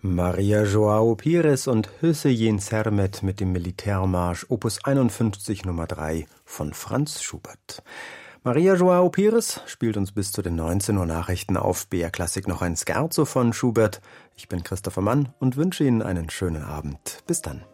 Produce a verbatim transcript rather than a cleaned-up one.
Maria João Pires und Hüseyin Sermet mit dem Militärmarsch Opus einundfünfzig Nummer drei von Franz Schubert. Maria João Pires spielt uns bis zu den neunzehn Uhr Nachrichten auf B R Klassik noch ein Scherzo von Schubert. Ich bin Christopher Mann und wünsche Ihnen einen schönen Abend. Bis dann.